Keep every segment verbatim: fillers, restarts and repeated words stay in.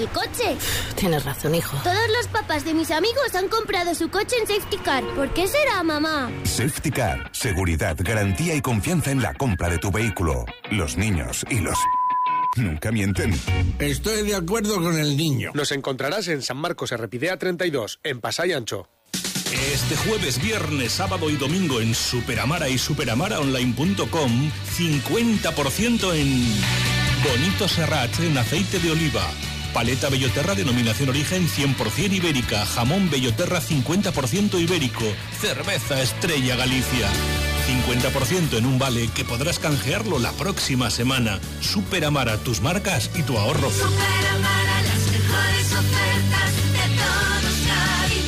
del coche. Tienes razón, hijo. Todos los papás de mis amigos han comprado su coche en Safety Car. ¿Por qué será, mamá? Safety Car. Seguridad, garantía y confianza en la compra de tu vehículo. Los niños y los... nunca mienten. Estoy de acuerdo con el niño. Nos encontrarás en San Marcos Errepidea treinta y dos, en Pasay Ancho. Este jueves, viernes, sábado y domingo en Superamara y superamaraonline punto com, cincuenta por ciento en Bonito Serrat en aceite de oliva, paleta Belloterra denominación origen cien por ciento ibérica, jamón Belloterra cincuenta por ciento ibérico, cerveza Estrella Galicia. cincuenta por ciento en un vale que podrás canjearlo la próxima semana. Superamara, tus marcas y tu ahorro. Superamara, las mejores ofertas de todos Cádiz.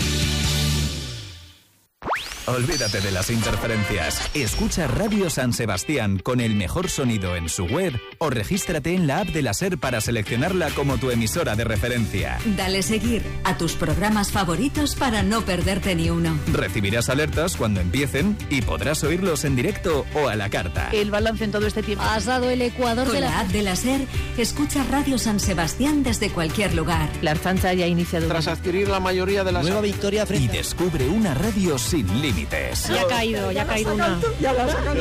Olvídate de las interferencias. Escucha Radio San Sebastián con el mejor sonido en su web o regístrate en la app de la SER para seleccionarla como tu emisora de referencia. Dale seguir a tus programas favoritos para no perderte ni uno. Recibirás alertas cuando empiecen y podrás oírlos en directo o a la carta. El balance en todo este tiempo. Has dado el ecuador Con de la... la app de la SER, escucha Radio San Sebastián desde cualquier lugar. La Arfancha ya ha iniciado... Tras adquirir la mayoría de las... Nueva victoria frente... Y descubre una radio sin límites. Ya ha caído, ya ha caído una. Ya la has sacado.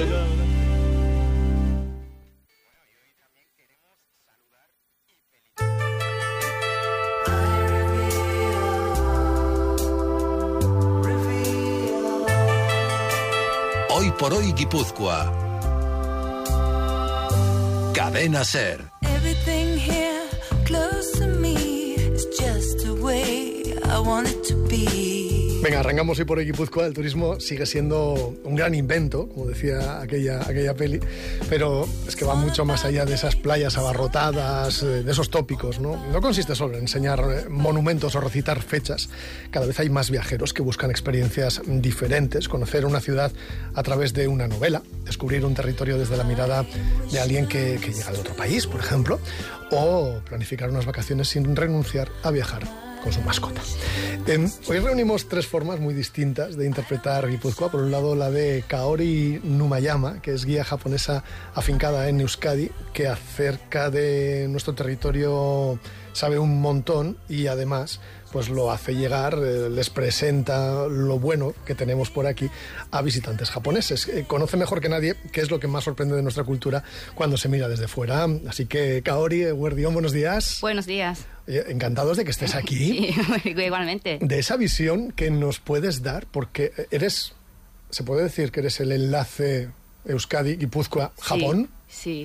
Hoy por hoy Guipúzcoa. Cadena SER. Everything here close to me is just the way I want it to be. Venga, arrancamos hoy por hoy Guipúzcoa. El turismo sigue siendo un gran invento, como decía aquella, aquella peli, pero es que va mucho más allá de esas playas abarrotadas, de esos tópicos, ¿no? No consiste solo en enseñar monumentos o recitar fechas. Cada vez hay más viajeros que buscan experiencias diferentes, conocer una ciudad a través de una novela, descubrir un territorio desde la mirada de alguien que, que llega de otro país, por ejemplo, o planificar unas vacaciones sin renunciar a viajar con su mascota. Eh, hoy reunimos tres formas muy distintas de interpretar Guipúzcoa. Por un lado, la de Kaori Numayama, que es guía japonesa afincada en Euskadi, que acerca de nuestro territorio sabe un montón y además pues lo hace llegar, eh, les presenta lo bueno que tenemos por aquí a visitantes japoneses. Eh, conoce mejor que nadie qué es lo que más sorprende de nuestra cultura cuando se mira desde fuera. Así que, Kaori, Eguerdión, buenos días. Buenos días. Oye, encantados de que estés aquí. Sí, igualmente. De esa visión que nos puedes dar, porque eres, se puede decir que eres el enlace Euskadi, Guipúzcoa, Japón. Sí. Sí,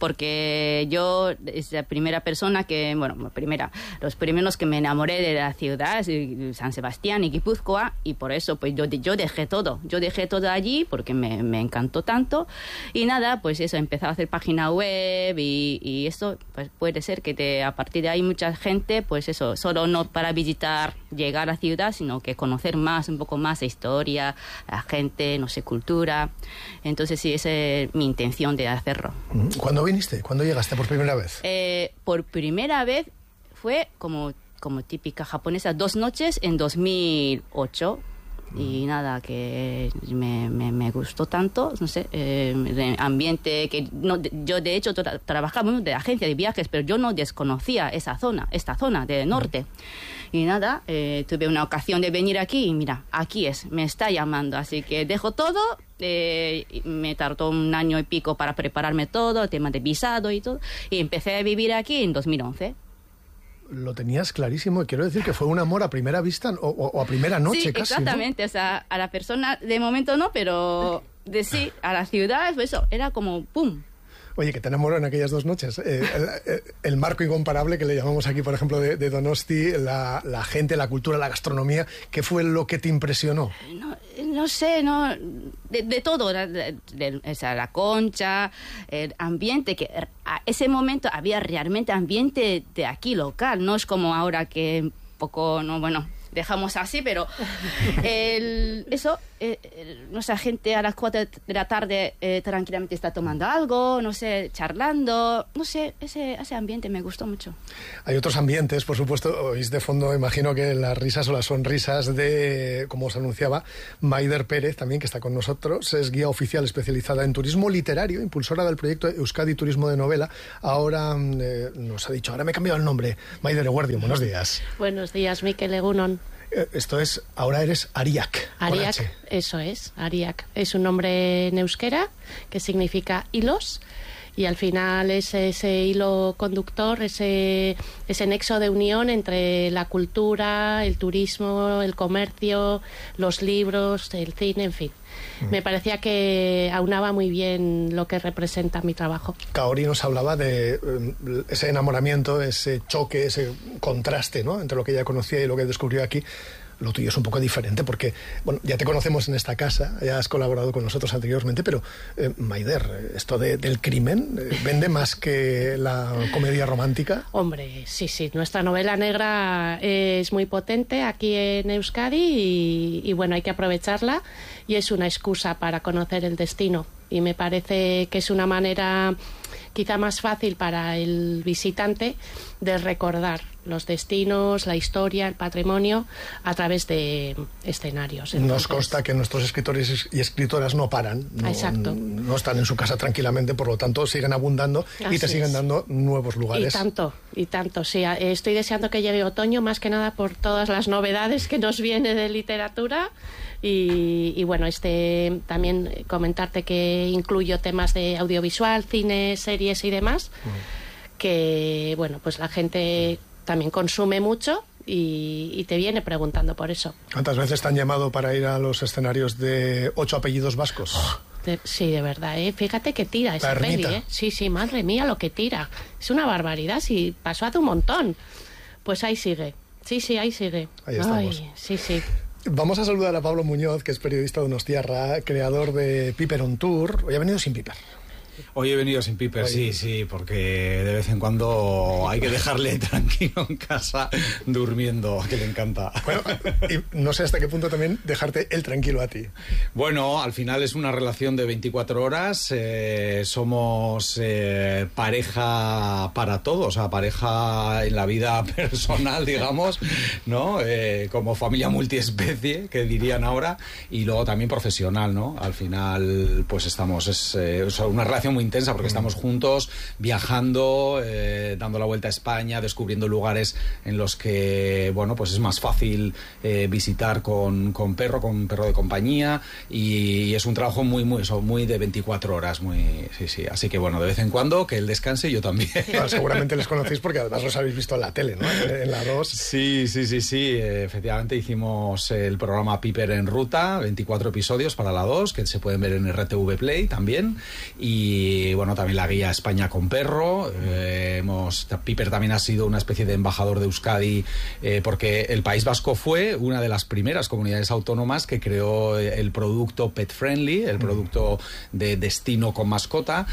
porque yo es la primera persona que, bueno, primera, los primeros que me enamoré de la ciudad, San Sebastián y Guipúzcoa, y por eso pues yo, yo dejé todo, yo dejé todo allí porque me, me encantó tanto, y nada, pues eso, empecé a hacer página web y, y eso, pues puede ser que te, a partir de ahí mucha gente, pues eso, solo no para visitar, llegar a la ciudad, sino que conocer más, un poco más de historia, la gente, no sé, cultura, entonces sí, esa es mi intención de hacerlo. ¿Cuándo viniste? ¿Cuándo llegaste por primera vez? Eh, por primera vez fue como, como típica japonesa, dos noches en dos mil ocho. Y nada, que me, me, me gustó tanto, no sé, eh, ambiente que no, yo de hecho tra- trabajaba de agencia de viajes, pero yo no desconocía esa zona, esta zona del norte. Y nada, eh, tuve una ocasión de venir aquí y mira, aquí es, me está llamando, así que dejo todo, eh, me tardó un año y pico para prepararme todo, el tema de visado y todo, y empecé a vivir aquí en dos mil once. Lo tenías clarísimo y quiero decir que fue un amor a primera vista o, o, o a primera noche sí, casi. Exactamente, ¿no? O sea, a la persona de momento no, pero de sí, a la ciudad, pues eso, era como ¡pum! Oye, que te enamoró en aquellas dos noches. Eh, el, el marco incomparable que le llamamos aquí, por ejemplo, de, de Donosti, la, la gente, la cultura, la gastronomía, ¿qué fue lo que te impresionó? No, no sé, no, de, de todo, de, de, de, o sea, la concha, el ambiente, que a ese momento había realmente ambiente de aquí local, no es como ahora que un poco, no, bueno, dejamos así, pero el, eso, eh, eh, nuestra gente a las cuatro de la tarde eh, tranquilamente está tomando algo, no sé, charlando, no sé, ese, ese ambiente me gustó mucho. Hay otros ambientes, por supuesto, oís de fondo, imagino que las risas o las sonrisas de, como os anunciaba, Maider Pérez, también que está con nosotros, es guía oficial especializada en turismo literario, impulsora del proyecto Euskadi Turismo de Novela. Ahora eh, nos ha dicho, ahora me he cambiado el nombre. Maider Eguardio, buenos días. Buenos días, Mikel Egunon. Eh, esto es, ahora eres Ariak. Ariak, eso es, Ariak. Es un nombre en euskera que significa hilos. Y al final es ese hilo conductor, ese, ese nexo de unión entre la cultura, el turismo, el comercio, los libros, el cine, en fin. Mm. Me parecía que aunaba muy bien lo que representa mi trabajo. Kaori nos hablaba de eh, ese enamoramiento, ese choque, ese contraste, ¿no?, entre lo que ella conocía y lo que descubrió aquí. Lo tuyo es un poco diferente porque, bueno, ya te conocemos en esta casa, ya has colaborado con nosotros anteriormente, pero, eh, Maider, esto de, del crimen, eh, ¿vende más que la comedia romántica? Hombre, sí, sí, nuestra novela negra es muy potente aquí en Euskadi y, y bueno, hay que aprovecharla y es una excusa para conocer el destino. Y me parece que es una manera quizá más fácil para el visitante de recordar los destinos, la historia, el patrimonio a través de escenarios. Entonces, nos consta que nuestros escritores y escritoras no paran, no, exacto. no están en su casa tranquilamente, por lo tanto siguen abundando Así y te siguen es. dando nuevos lugares. Y tanto, y tanto, sí. Estoy deseando que llegue otoño, más que nada por todas las novedades que nos viene de literatura. Y, y bueno, este también comentarte que incluyo temas de audiovisual, cine, series y demás, mm. que bueno, pues la gente también consume mucho y, y te viene preguntando por eso. ¿Cuántas veces te han llamado para ir a los escenarios de Ocho apellidos vascos? Oh, de, sí, de verdad, ¿eh? Fíjate que tira esa peli, ¿eh? Sí, sí, madre mía lo que tira. Es una barbaridad, sí, pasó hace un montón. Pues ahí sigue, sí, sí, ahí sigue. Ahí estamos. Ay, sí, sí. Vamos a saludar a Pablo Muñoz, que es periodista de Donostiarra, creador de Piper on Tour. Hoy ha venido sin Piper. Hoy he venido sin Piper, sí, sí, porque de vez en cuando hay que dejarle tranquilo en casa durmiendo, que le encanta. Bueno, y no sé hasta qué punto también dejarte él tranquilo a ti. Bueno, al final es una relación de veinticuatro horas, eh, somos eh, pareja para todos, o sea, pareja en la vida personal, digamos, ¿no? Eh, como familia multiespecie, que dirían ahora, y luego también profesional, ¿no? Al final, pues estamos, es eh, una relación muy intensa porque estamos juntos, viajando, eh, dando la vuelta a España, descubriendo lugares en los que, bueno, pues es más fácil eh, visitar con, con perro, con perro de compañía, y, y es un trabajo muy, muy, eso, muy de veinticuatro horas, muy, sí, sí. Así que bueno, de vez en cuando que él descanse y yo también. Bueno, seguramente les conocéis porque además los habéis visto en la tele, ¿no? En la dos. Sí, sí, sí, sí. Eh, efectivamente hicimos el programa Piper en Ruta, veinticuatro episodios para la dos, que se pueden ver en R T V Play también. Y Y bueno, también la guía España con perro. Eh, hemos, Piper también ha sido una especie de embajador de Euskadi, eh, porque el País Vasco fue una de las primeras comunidades autónomas que creó el producto pet friendly, el producto de destino con mascota,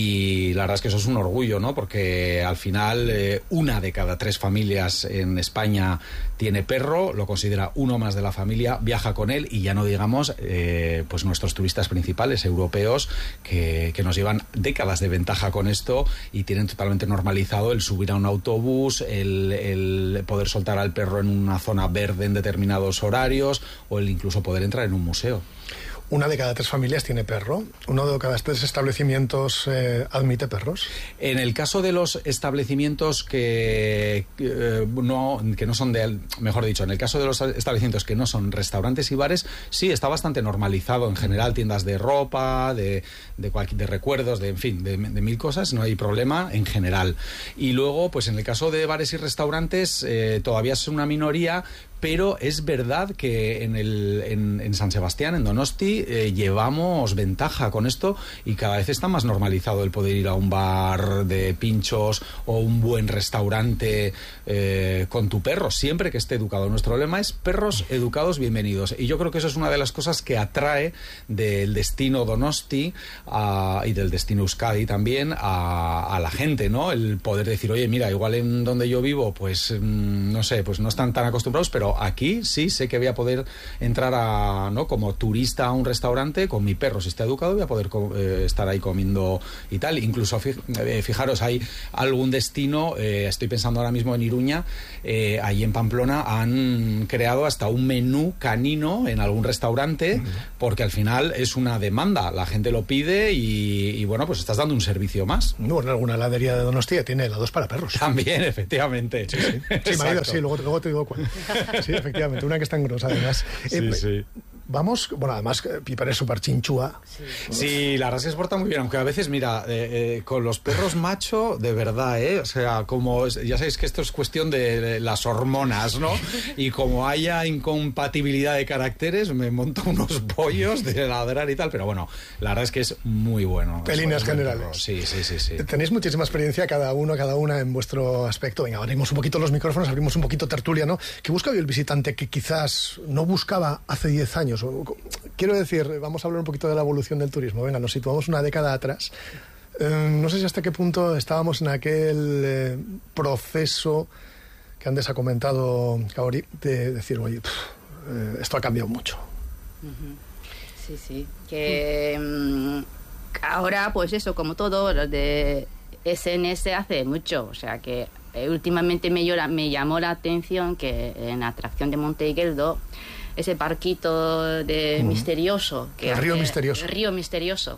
y la verdad es que eso es un orgullo, ¿no? Porque al final eh, una de cada tres familias en España tiene perro, lo considera uno más de la familia, viaja con él, y ya no digamos eh, pues nuestros turistas principales europeos que, que nos llevan décadas de ventaja con esto y tienen totalmente normalizado el subir a un autobús, el, el poder soltar al perro en una zona verde en determinados horarios, o el incluso poder entrar en un museo. Una de cada tres familias tiene perro. Uno de cada tres establecimientos eh, admite perros. En el caso de los establecimientos que, eh, no, que no son de... Mejor dicho, en el caso de los establecimientos que no son restaurantes y bares, sí, está bastante normalizado. En general, tiendas de ropa, de, de, cualquier, de recuerdos, de, en fin, de, de mil cosas, no hay problema en general. Y luego, pues en el caso de bares y restaurantes, eh, todavía es una minoría, pero es verdad que en, el, en, en San Sebastián, en Donosti, eh, llevamos ventaja con esto y cada vez está más normalizado el poder ir a un bar de pinchos o un buen restaurante eh, con tu perro, siempre que esté educado. Nuestro lema es perros educados, bienvenidos. Y yo creo que eso es una de las cosas que atrae del destino Donosti a, y del destino Euskadi también a, a la gente, ¿no? El poder decir, oye, mira, igual en donde yo vivo, pues no sé, pues no están tan acostumbrados, pero pero aquí sí sé que voy a poder entrar a, ¿no? como turista a un restaurante con mi perro, si está educado voy a poder eh, estar ahí comiendo y tal. Incluso eh, fijaros, hay algún destino, eh, estoy pensando ahora mismo en Iruña, eh, ahí en Pamplona han creado hasta un menú canino en algún restaurante, uh-huh. porque al final es una demanda, la gente lo pide y, y bueno, pues estás dando un servicio más. No, en alguna heladería de Donostia tiene helados para perros. También, efectivamente. Sí, sí. Sí, me ha ido, sí, luego, luego te digo cuál. Sí, efectivamente, una que está en grosa además. Sí, eh, sí. Vamos, bueno, además Piper es súper chinchúa. Sí. Sí, la verdad es que se porta muy bien, aunque a veces, mira, eh, eh, con los perros macho, de verdad, ¿eh? O sea, como, ya sabéis que esto es cuestión de, de las hormonas, ¿no? Y como haya incompatibilidad de caracteres, me monto unos bollos de ladrar y tal, pero bueno, la verdad es que es muy bueno. En líneas generales. Perro. Sí, sí, sí, sí. Tenéis muchísima experiencia cada uno, cada una en vuestro aspecto. Venga, abrimos un poquito los micrófonos, abrimos un poquito tertulia, ¿no? ¿Qué busca hoy el visitante que quizás no buscaba hace diez años? Quiero decir, vamos a hablar un poquito de la evolución del turismo. Venga, nos situamos una década atrás. Eh, no sé si hasta qué punto estábamos en aquel eh, proceso que antes ha comentado Kaori, de decir, oye, pff, eh, esto ha cambiado mucho. Sí, sí. Que mm, ahora, pues eso, como todo, lo de S N S hace mucho. O sea, que eh, últimamente me, llora, me llamó la atención que en la atracción de Monte Higueldo, ese barquito de uh-huh. misterioso. Que el río hace, misterioso. El río misterioso.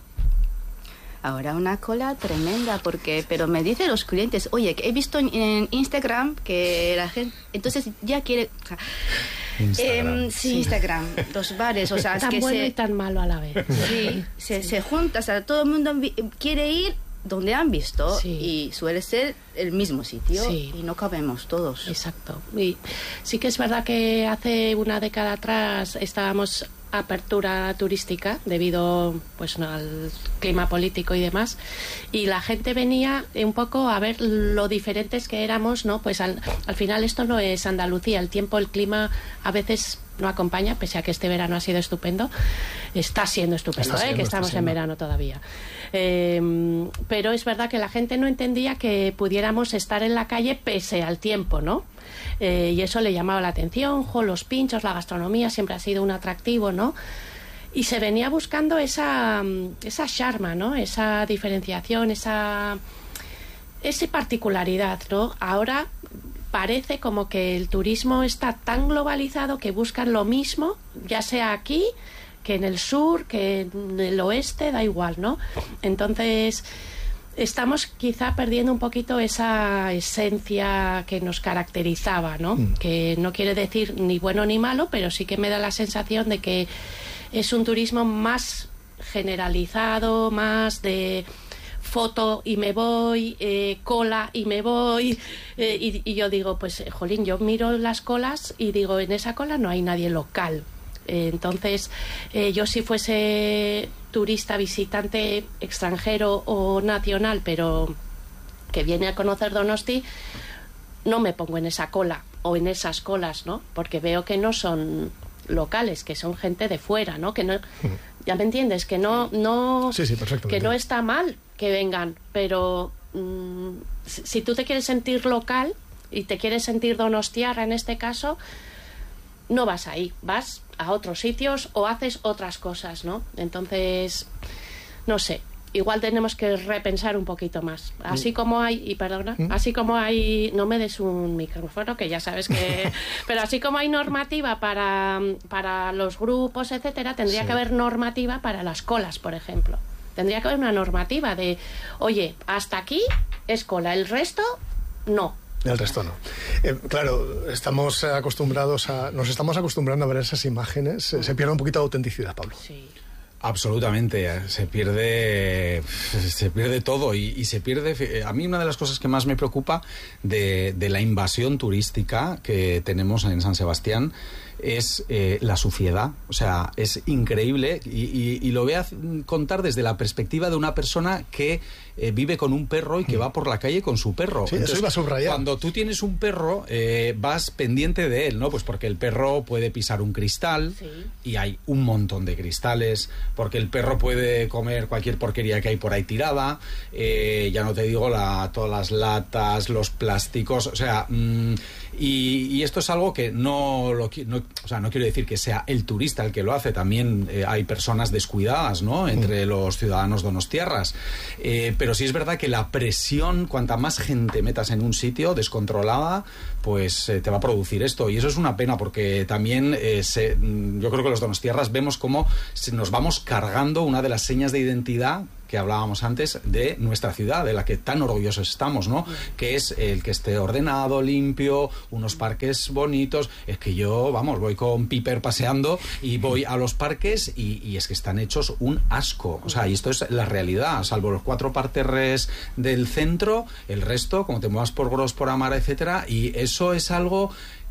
Ahora una cola tremenda, porque pero me dicen los clientes, oye, que he visto en, en Instagram que la gente, entonces ya quiere... O sea, Instagram. Eh, sí, sí, Instagram, los bares, o sea, tan es que bueno se, y tan malo a la vez. Sí, se, sí. se junta, o sea, todo el mundo quiere ir donde han visto, sí. y suele ser el mismo sitio, sí. y no cabemos todos. Exacto. Y sí que es verdad que hace una década atrás estábamos apertura turística debido pues no, al clima político y demás, y la gente venía un poco a ver lo diferentes que éramos, ¿no? Pues al, al final esto no es Andalucía, el tiempo, el clima a veces no acompaña, pese a que este verano ha sido estupendo, está siendo estupendo, está siendo, ¿eh? Que estamos en verano todavía. Eh, pero es verdad que la gente no entendía que pudiéramos estar en la calle pese al tiempo, ¿no? Eh, y eso le llamaba la atención, jo, los pinchos, la gastronomía siempre ha sido un atractivo, ¿no? Y se venía buscando esa, esa charma, ¿no? Esa diferenciación, esa, esa particularidad, ¿no? Ahora parece como que el turismo está tan globalizado que buscan lo mismo, ya sea aquí, que en el sur, que en el oeste, da igual, ¿no? Entonces estamos quizá perdiendo un poquito esa esencia que nos caracterizaba, ¿no? Mm. Que no quiere decir ni bueno ni malo, pero sí que me da la sensación de que es un turismo más generalizado, más de foto y me voy, eh, cola y me voy, eh, y, y yo digo, pues, jolín, yo miro las colas y digo, en esa cola no hay nadie local. Eh, entonces, eh, yo si fuese turista, visitante extranjero o nacional, pero que viene a conocer Donosti, no me pongo en esa cola o en esas colas, ¿no? Porque veo que no son locales, que son gente de fuera, ¿no? Que no, ya me entiendes, que no, no, sí, sí, que no está mal que vengan, pero mmm, si, si tú te quieres sentir local y te quieres sentir donostiarra en este caso, no vas ahí, vas a otros sitios o haces otras cosas, ¿no? Entonces, no sé, igual tenemos que repensar un poquito más. Así como hay, y perdona, ¿Mm? así como hay, no me des un micrófono, que ya sabes que... pero así como hay normativa para, para los grupos, etcétera, tendría sí. que haber normativa para las colas, por ejemplo. Tendría que haber una normativa de, oye, hasta aquí es cola, el resto no. El resto no. Eh, claro, estamos acostumbrados a, nos estamos acostumbrando a ver esas imágenes. Se pierde un poquito de autenticidad, Pablo. Sí. Absolutamente, se pierde se pierde todo y, y se pierde. A mí una de las cosas que más me preocupa de, de la invasión turística que tenemos en San Sebastián es eh, la suciedad. O sea, es increíble y, y, y lo voy a contar desde la perspectiva de una persona que eh, vive con un perro y que va por la calle con su perro. Sí, entonces, eso iba a subrayar. Cuando tú tienes un perro, eh, vas pendiente de él, ¿no? Pues porque el perro puede pisar un cristal, sí. y hay un montón de cristales, porque el perro puede comer cualquier porquería que hay por ahí tirada, eh, ya no te digo la, todas las latas, los plásticos, o sea, mmm, y, y esto es algo que no, lo, no, o sea, no quiero decir que sea el turista el que lo hace, también eh, hay personas descuidadas, ¿no?, entre mm. los ciudadanos donostiarras, eh, pero sí es verdad que la presión, cuanta más gente metas en un sitio descontrolada, pues eh, te va a producir esto, y eso es una pena porque también eh, se, yo creo que los donostiarras vemos cómo nos vamos cargando una de las señas de identidad que hablábamos antes de nuestra ciudad, de la que tan orgullosos estamos, ¿no? Que es el que esté ordenado, limpio, unos parques bonitos. Es que yo, vamos, voy con Piper paseando y voy a los parques y, y es que están hechos un asco. O sea, y esto es la realidad, salvo los cuatro parterres del centro, el resto, como te muevas por Gros, por Amara, etcétera, y eso es algo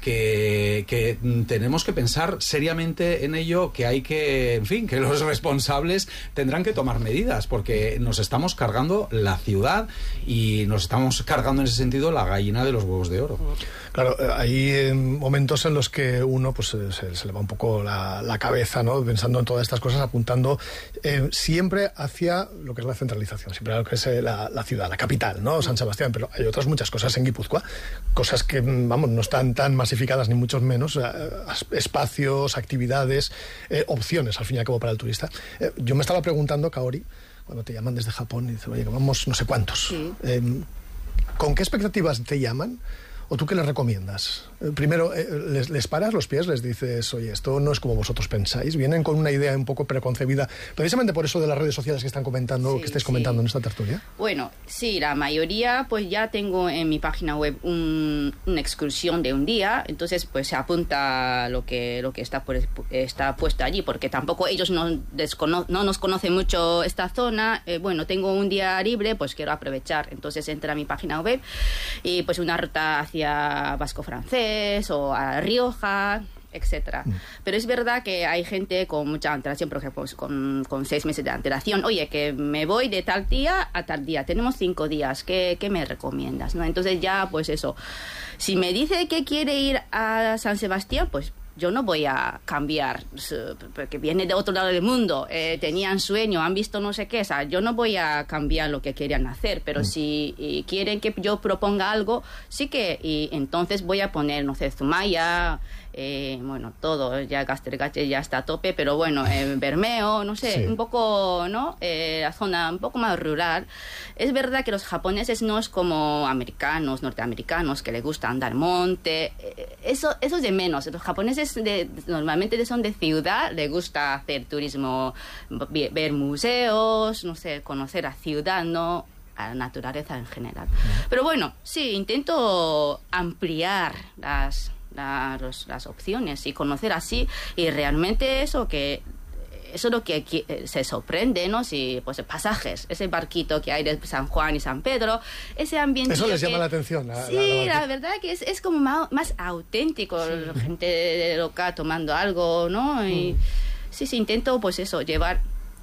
Que, que tenemos que pensar seriamente en ello, que hay que, en fin, que los responsables tendrán que tomar medidas, porque nos estamos cargando la ciudad y nos estamos cargando en ese sentido la gallina de los huevos de oro. Claro, hay eh, momentos en los que uno pues se, se le va un poco la, la cabeza, ¿no?, pensando en todas estas cosas, apuntando eh, siempre hacia lo que es la centralización, siempre a lo que es eh, la, la ciudad, la capital, ¿no?, San Sebastián, pero hay otras muchas cosas en Guipúzcoa, cosas que, vamos, no están tan masificadas ni mucho menos, eh, espacios, actividades, eh, opciones, al fin y al cabo, para el turista. Eh, yo me estaba preguntando, Kaori, cuando te llaman desde Japón y dicen, oye, que vamos no sé cuántos, sí. eh, ¿con qué expectativas te llaman? ¿O tú qué les recomiendas? Eh, primero, eh, les, les paras los pies, les dices, oye, esto no es como vosotros pensáis. Vienen con una idea un poco preconcebida, precisamente por eso de las redes sociales que están comentando, sí, que estáis comentando sí. en esta tertulia. Bueno, sí, la mayoría, pues ya tengo en mi página web un, una excursión de un día, entonces pues se apunta lo que lo que está por, está puesto allí, porque tampoco ellos no, descono, no nos conocen mucho esta zona. Eh, bueno, tengo un día libre, pues quiero aprovechar, entonces entra a mi página web y pues una ruta hacia Vasco Francés o a Rioja, etcétera. Mm. Pero es verdad que hay gente con mucha antelación, por ejemplo, con, con seis meses de antelación. Oye, que me voy de tal día a tal día. Tenemos cinco días. ¿Qué, qué me recomiendas?, ¿no? Entonces ya, pues eso. Si me dice que quiere ir a San Sebastián, pues yo no voy a cambiar, porque viene de otro lado del mundo, eh, tenían sueño, han visto no sé qué, o sea, yo no voy a cambiar lo que querían hacer, pero mm. si y quieren que yo proponga algo, sí que, y entonces voy a poner, no sé, Zumaya, eh, bueno, todo, ya Castergache ya está a tope, pero bueno, eh, Bermeo, no sé, sí. un poco, ¿no? Eh, la zona un poco más rural. Es verdad que los japoneses no es como americanos, norteamericanos, que les gusta andar monte, eh, eso, eso es de menos. Los japoneses de, normalmente son de ciudad, les gusta hacer turismo, ver museos, no sé, conocer la ciudad, no a la naturaleza en general. Pero bueno, sí, intento ampliar las La, los, las opciones y conocer así, y realmente eso que eso es lo que, que se sorprende, ¿no? Si pues pasajes, ese barquito que hay de San Juan y San Pedro, ese ambiente eso les que, llama la atención. La, sí, la, la, la verdad que es, es como más, más auténtico, sí. la gente local tomando algo, ¿no? Y mm. sí, sí, intento pues eso, llevar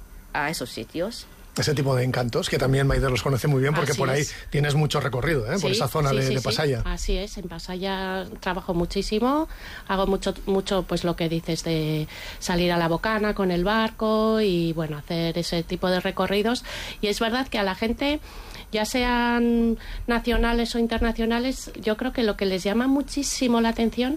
a esos sitios. Ese tipo de encantos, que también Maider los conoce muy bien, porque Así por ahí es. tienes mucho recorrido, ¿eh? Sí, por esa zona sí, de, sí, de sí. Pasaya. Así es, en Pasaya trabajo muchísimo, hago mucho, mucho pues lo que dices de salir a la bocana con el barco y bueno, hacer ese tipo de recorridos. Y es verdad que a la gente, ya sean nacionales o internacionales, yo creo que lo que les llama muchísimo la atención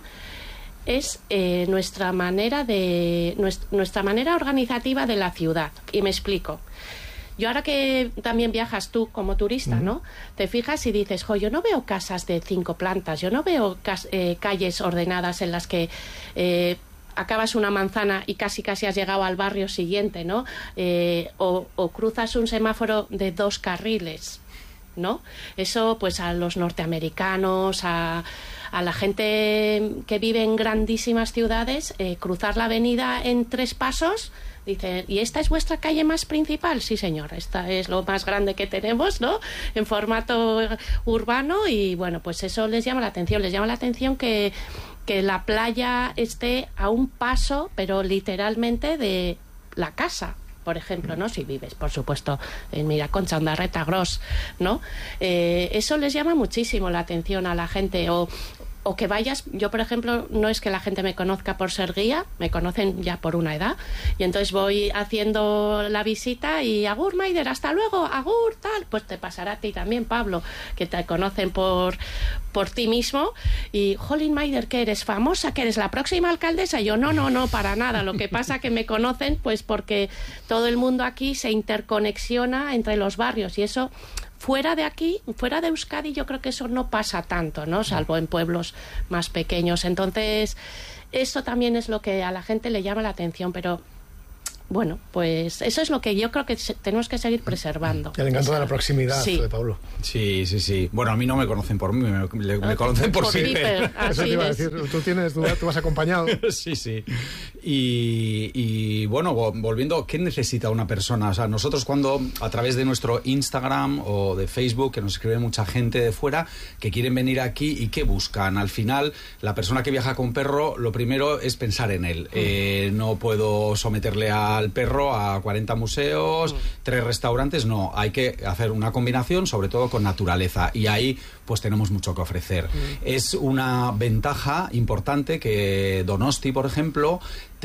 es eh, nuestra manera de nuestra, nuestra manera organizativa de la ciudad. Y me explico. Yo ahora que también viajas tú como turista, ¿no? Te fijas y dices, jo, yo no veo casas de cinco plantas, yo no veo cas- eh, calles ordenadas en las que eh, acabas una manzana y casi casi has llegado al barrio siguiente, ¿no? Eh, o, o cruzas un semáforo de dos carriles, ¿no? Eso pues a los norteamericanos, a, a la gente que vive en grandísimas ciudades, eh, cruzar la avenida en tres pasos. Dice, ¿y esta es vuestra calle más principal? Sí, señora, esta es lo más grande que tenemos, ¿no? En formato urbano, y bueno, pues eso les llama la atención. Les llama la atención que, que la playa esté a un paso, pero literalmente, de la casa. Por ejemplo, ¿no? Si vives, por supuesto, en Miraconcha, Ondarreta, Gros, ¿no? Eh, eso les llama muchísimo la atención a la gente. O o que vayas, yo por ejemplo, no es que la gente me conozca por ser guía, me conocen ya por una edad, y entonces voy haciendo la visita y agur Maider, hasta luego, agur tal, pues te pasará a ti también, Pablo, que te conocen por, por ti mismo, y jolín Maider, que eres famosa, que eres la próxima alcaldesa, y yo no, no, no, para nada, lo que pasa que me conocen pues porque todo el mundo aquí se interconexiona entre los barrios, y eso fuera de aquí, fuera de Euskadi, yo creo que eso no pasa tanto, ¿no? Salvo en pueblos más pequeños. Entonces, eso también es lo que a la gente le llama la atención, pero bueno, pues eso es lo que yo creo que se, tenemos que seguir preservando. El encanto de la proximidad, sí. de Pablo. Sí, sí, sí. Bueno, a mí no me conocen por mí, me, me, me conocen por, por sí. Eso te iba a decir, tú, tienes, tú, tú vas acompañado. Sí, sí. Y, y bueno, volviendo, ¿qué necesita una persona? O sea, nosotros cuando a través de nuestro Instagram o de Facebook, que nos escribe mucha gente de fuera, que quieren venir aquí y ¿qué buscan? Al final, la persona que viaja con perro, lo primero es pensar en él. Mm. Eh, no puedo someterle a al perro a cuarenta museos, mm. tres restaurantes, no, hay que hacer una combinación, sobre todo con naturaleza, y ahí pues tenemos mucho que ofrecer. Mm. Es una ventaja importante que Donosti, por ejemplo,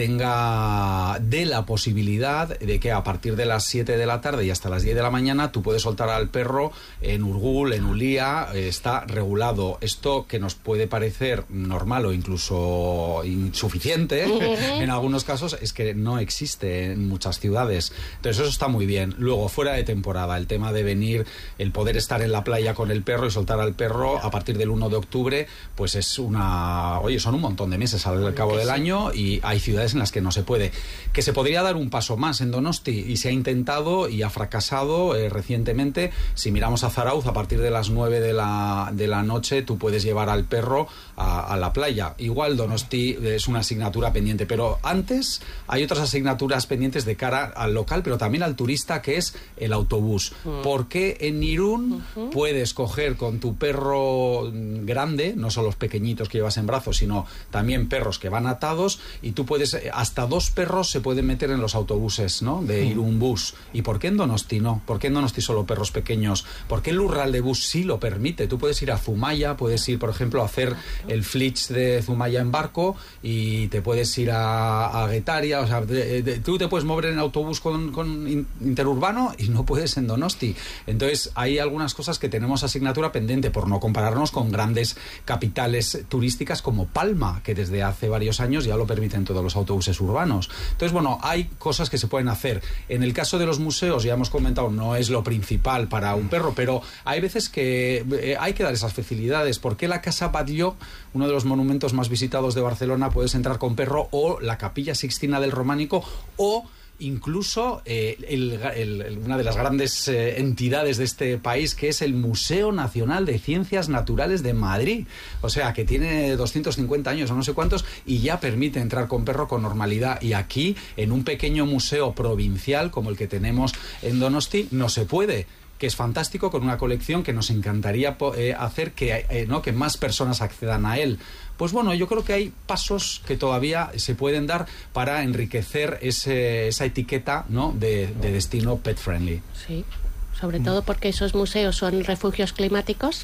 tenga de la posibilidad de que a partir de las siete de la tarde y hasta las diez de la mañana tú puedes soltar al perro en Urgul, en Ulia, eh, está regulado. Esto que nos puede parecer normal o incluso insuficiente uh-huh. en algunos casos, es que no existe en muchas ciudades. Entonces eso está muy bien. Luego, fuera de temporada, el tema de venir, el poder estar en la playa con el perro y soltar al perro a partir del uno de octubre, pues es una... Oye, son un montón de meses al cabo del año, y hay ciudades en las que no se puede. Que se podría dar un paso más en Donosti, y se ha intentado y ha fracasado eh, recientemente. Si miramos a Zarauz, a partir de las nueve de la, de la noche tú puedes llevar al perro a, a la playa. Igual Donosti es una asignatura pendiente, pero antes hay otras asignaturas pendientes de cara al local, pero también al turista, que es el autobús. Uh-huh. Porque en Irún uh-huh. puedes coger con tu perro grande, no son los pequeñitos que llevas en brazos, sino también perros que van atados, y tú puedes, hasta dos perros se pueden meter en los autobuses, ¿no? De Irún Bus. ¿Y por qué en Donosti no? ¿Por qué en Donosti solo perros pequeños? ¿Por qué el Lurral de Bus sí lo permite? Tú puedes ir a Zumaya, puedes ir, por ejemplo, a hacer el Flitz de Zumaya en barco, y te puedes ir a, a Guetaria, o sea, de, de, tú te puedes mover en autobús con, con interurbano y no puedes en Donosti. Entonces hay algunas cosas que tenemos asignatura pendiente, por no compararnos con grandes capitales turísticas como Palma, que desde hace varios años ya lo permiten todos los autobuses urbanos. Entonces, bueno, hay cosas que se pueden hacer. En el caso de los museos, ya hemos comentado, no es lo principal para un perro, pero hay veces que eh, hay que dar esas facilidades. ¿Por qué la Casa Batlló, uno de los monumentos más visitados de Barcelona, puedes entrar con perro, o la Capilla Sixtina del Románico, o incluso eh, el, el, una de las grandes eh, entidades de este país, que es el Museo Nacional de Ciencias Naturales de Madrid? O sea, que tiene doscientos cincuenta años o no sé cuántos, y ya permite entrar con perro con normalidad. Y aquí, en un pequeño museo provincial como el que tenemos en Donosti, no se puede, que es fantástico, con una colección que nos encantaría eh, hacer que, eh, ¿no? que más personas accedan a él. Pues bueno, yo creo que hay pasos que todavía se pueden dar para enriquecer ese, esa etiqueta, ¿no? de, de destino pet friendly. Sí, sobre todo porque esos museos son refugios climáticos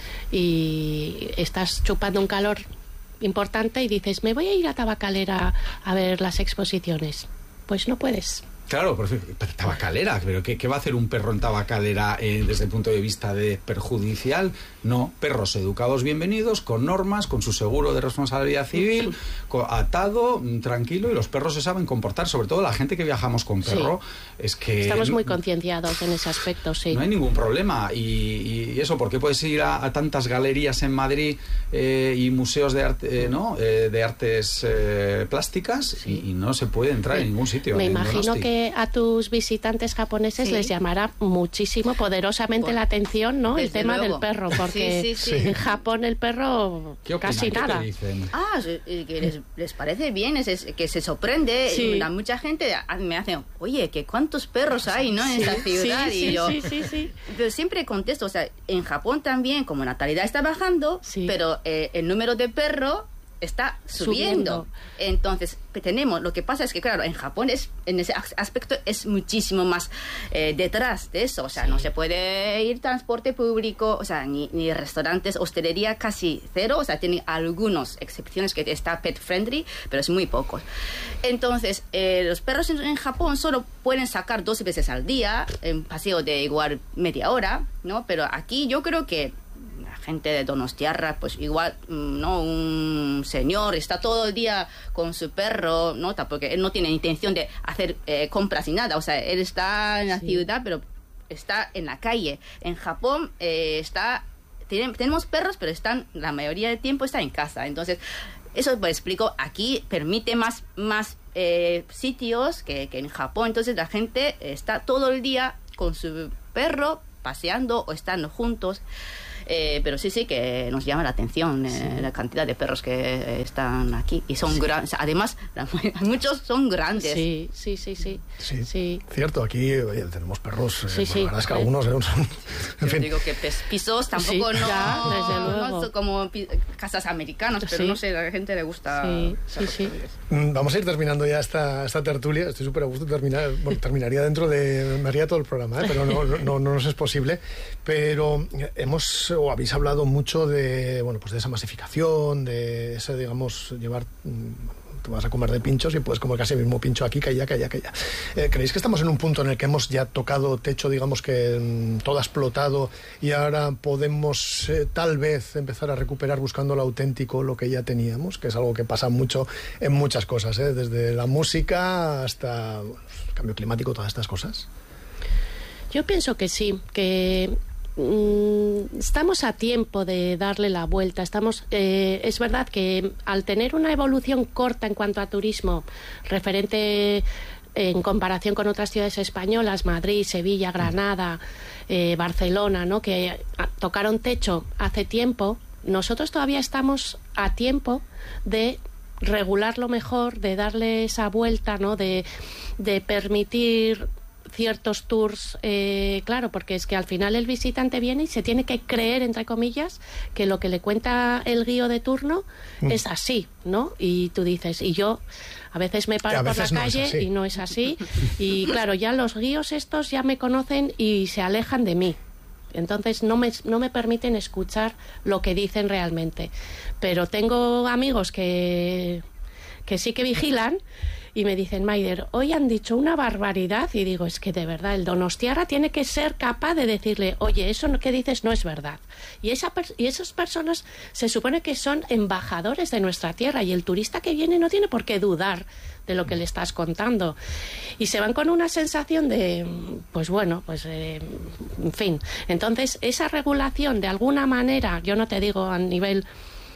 y estás chupando un calor importante y dices, me voy a ir a Tabacalera a ver las exposiciones. Pues no puedes. Claro, pero tabacalera, pero ¿qué, qué va a hacer un perro en tabacalera eh, desde el punto de vista de perjudicial? No, perros educados bienvenidos, con normas, con su seguro de responsabilidad civil, con, atado, tranquilo, y los perros se saben comportar, sobre todo la gente que viajamos con perro. Sí. Es que estamos muy concienciados en ese aspecto, sí. No hay ningún problema, y, y eso, porque puedes ir a, a tantas galerías en Madrid eh, y museos de arte, eh, ¿no? Eh, de artes eh, plásticas, sí. y, y no se puede entrar sí. en ningún sitio. Me imagino que a tus visitantes japoneses sí. les llamará muchísimo, poderosamente bueno, la atención, ¿no? El tema luego. del perro, porque sí, sí, sí. en Japón el perro casi nada. Ah, que les, les parece bien, es, es, que se sorprende. Sí. La, mucha gente me hace, oye, que cuántos perros hay, ¿no? En sí. esta ciudad. Sí, y yo, sí, sí, sí. Pero siempre contesto, o sea, en Japón también, como natalidad está bajando, sí. pero eh, el número de perros está subiendo. subiendo. Entonces, tenemos, lo que pasa es que, claro, en Japón es, en ese aspecto es muchísimo más eh, detrás de eso. O sea, sí. no se puede ir transporte público, o sea, ni, ni restaurantes, hostelería casi cero. O sea, tienen algunas excepciones que está pet friendly, pero es muy pocos. Entonces, eh, los perros en, en Japón solo pueden sacar doce veces al día, en paseo de igual media hora, ¿no? Pero aquí yo creo que gente de Donostiarra, pues igual, ¿no? Un señor está todo el día con su perro, ¿no? Porque él no tiene intención de hacer eh, compras ni nada. O sea, él está en la sí. ciudad, pero está en la calle. En Japón eh, está... Tiene, tenemos perros, pero están la mayoría del tiempo está en casa. Entonces, eso pues explico, aquí permite más, más eh, sitios que, que en Japón. Entonces, la gente está todo el día con su perro paseando o estando juntos. Eh, pero sí, sí que nos llama la atención eh, sí. la cantidad de perros que eh, están aquí y son sí. grandes. Además, muchos son grandes. Sí, sí, sí, sí. Sí, sí. Cierto, aquí oye, tenemos perros. Eh, sí, bueno, sí. La verdad es que algunos son. En Yo fin. digo que pues, pisos tampoco sí, no, ya, desde luego. no son como pi- casas americanas, pero sí. no sé, a la gente le gusta. Sí, sí, sí. Vamos a ir terminando ya esta, esta tertulia. Estoy súper a gusto de terminar. Bueno, terminaría dentro de. Me haría todo el programa, ¿eh? Pero no, no, no nos es posible. Pero hemos, o habéis hablado mucho de, bueno, pues de esa masificación, de ese, digamos, llevar... Tú vas a comer de pinchos y puedes comer casi el mismo pincho aquí que allá, que allá, que allá. Eh, ¿Creéis que estamos en un punto en el que hemos ya tocado techo, digamos que mm, todo ha explotado y ahora podemos eh, tal vez empezar a recuperar buscando lo auténtico, lo que ya teníamos? Que es algo que pasa mucho en muchas cosas, ¿eh? Desde la música hasta bueno, el cambio climático, todas estas cosas. Yo pienso que sí, que... estamos a tiempo de darle la vuelta. Estamos, eh, es verdad que al tener una evolución corta en cuanto a turismo referente en comparación con otras ciudades españolas, Madrid, Sevilla, Granada, eh, Barcelona, ¿no? que tocaron techo hace tiempo, nosotros todavía estamos a tiempo de regularlo mejor, de darle esa vuelta, ¿no? de, de permitir ciertos tours, eh, claro, porque es que al final el visitante viene y se tiene que creer, entre comillas, que lo que le cuenta el guío de turno mm. es así, ¿no? Y tú dices, y yo a veces me paro por la calle no y no es así, y claro, ya los guíos estos ya me conocen y se alejan de mí. Entonces no me, no me permiten escuchar lo que dicen realmente. Pero tengo amigos que, que sí que vigilan y me dicen, Maider, hoy han dicho una barbaridad, y digo, es que de verdad el donostiarra tiene que ser capaz de decirle, oye, eso que dices no es verdad. Y, esa y esas personas se supone que son embajadores de nuestra tierra, y el turista que viene no tiene por qué dudar de lo que le estás contando. Y se van con una sensación de, pues bueno, pues eh, en fin. Entonces, esa regulación, de alguna manera, yo no te digo a nivel,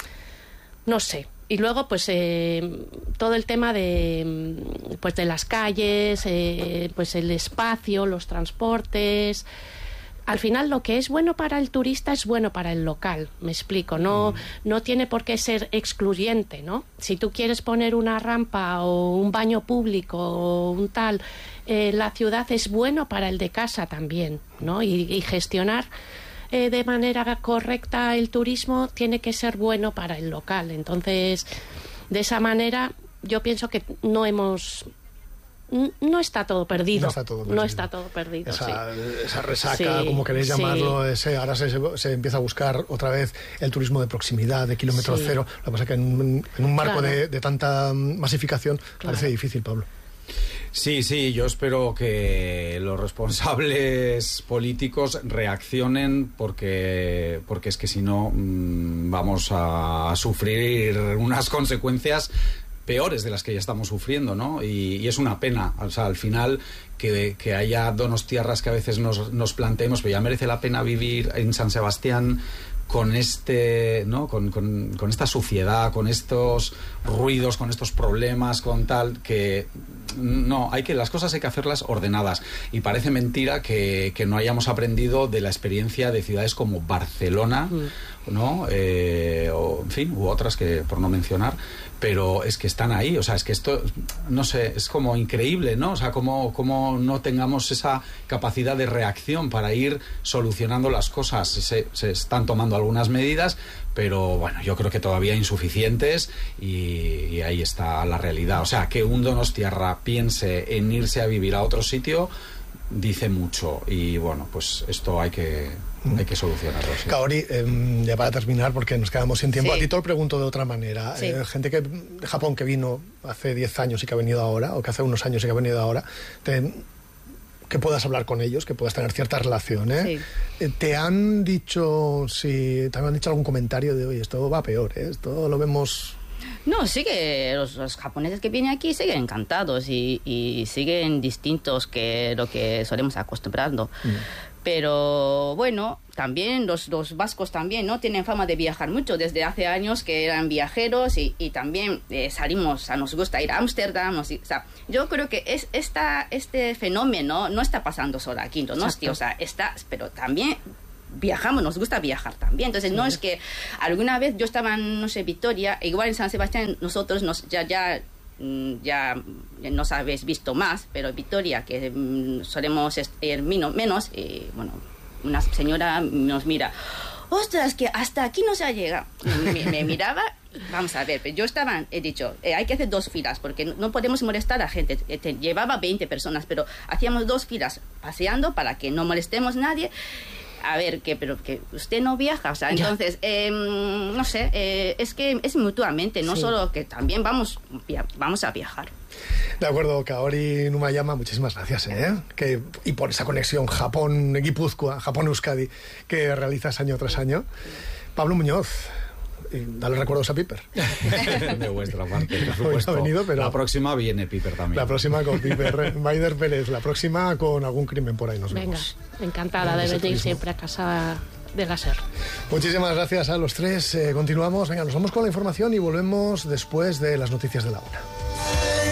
no sé. Y luego, pues, eh, todo el tema de, pues, de las calles, eh, pues el espacio, los transportes. Al final, lo que es bueno para el turista es bueno para el local, me explico. No, mm. no tiene por qué ser excluyente, ¿no? Si tú quieres poner una rampa o un baño público o un tal, eh, la ciudad es bueno para el de casa también, ¿no? Y, y gestionar Eh, de manera correcta el turismo tiene que ser bueno para el local. Entonces, de esa manera, yo pienso que no hemos... No está todo perdido. No está todo perdido. No está todo perdido, esa, sí. esa resaca, sí, como queréis sí. llamarlo, ese, ahora se, se empieza a buscar otra vez el turismo de proximidad, de kilómetro sí. cero. Lo que pasa es que en, en un marco claro. de, de tanta masificación claro. parece difícil, Pablo. Sí, sí, yo espero que los responsables políticos reaccionen porque, porque es que si no mmm, vamos a sufrir unas consecuencias peores de las que ya estamos sufriendo, ¿no? Y, y es una pena, o sea, al final que, que haya donostiarras que a veces nos, nos planteemos, pero ya merece la pena vivir en San Sebastián con este, ¿no? Con, con, con esta suciedad, con estos ruidos, con estos problemas, con tal, que no, hay que, las cosas hay que hacerlas ordenadas. Y parece mentira que, que no hayamos aprendido de la experiencia de ciudades como Barcelona mm. ¿no? Eh, o, en fin, u otras que por no mencionar, pero es que están ahí, o sea, es que esto, no sé, es como increíble, ¿no? O sea, como, como no tengamos esa capacidad de reacción para ir solucionando las cosas. Se, se están tomando algunas medidas, pero bueno, yo creo que todavía insuficientes y, y ahí está la realidad. O sea, que un Donostiarra piense en irse a vivir a otro sitio dice mucho y bueno, pues esto hay que hay que solucionarlo. ¿Sí? Kaori, eh, ya para terminar, porque nos quedamos sin tiempo, Sí. a ti te lo pregunto de otra manera. Sí. Eh, gente que de Japón que vino hace diez años y que ha venido ahora, o que hace unos años y que ha venido ahora, te, que puedas hablar con ellos, que puedas tener cierta relación, ¿eh? Sí. Eh, ¿Te han dicho, si te han dicho algún comentario de, oye, esto va peor, ¿eh? Esto lo vemos... No, sí que los, los japoneses que vienen aquí siguen encantados y, y siguen distintos que lo que solemos acostumbrando. Mm. Pero bueno, también los, los vascos también, ¿no? Tienen fama de viajar mucho desde hace años, que eran viajeros y, y también eh, salimos, o sea, nos gusta ir a Ámsterdam. O sea, yo creo que es esta, este fenómeno no está pasando solo aquí, ¿no? O sea, está, pero también viajamos, nos gusta viajar también. Entonces, sí. No es que alguna vez yo estaba en, no sé, Vitoria, igual en San Sebastián nosotros nos, ya, ya, ya nos habéis visto más, pero Vitoria, que mm, solemos ir menos, y bueno, una señora nos mira, ostras, que hasta aquí no se ha llegado. Me, me miraba, vamos a ver, yo estaba, he dicho, eh, hay que hacer dos filas, porque no, no podemos molestar a la gente. Eh, te, llevaba veinte personas, pero hacíamos dos filas paseando para que no molestemos a nadie. A ver, que pero que usted no viaja, o sea, entonces, eh, no sé, eh, es que es mutuamente, no sí. Solo que también vamos, via- vamos a viajar. De acuerdo, Kaori Numayama, muchísimas gracias, ¿eh? Que, y por esa conexión Japón-Guipúzcoa, Japón-Euskadi, que realizas año tras año. Pablo Muñoz, y dale recuerdos a Piper. De vuestra parte, por supuesto. Ha venido, pero la próxima viene Piper también. La próxima con Piper. Maider Pérez, la próxima con algún crimen por ahí nos Venga, vemos. encantada de venir siempre a casa de la SER. Muchísimas gracias a los tres. Eh, continuamos. Venga, nos vamos con la información y volvemos después de las noticias de la una.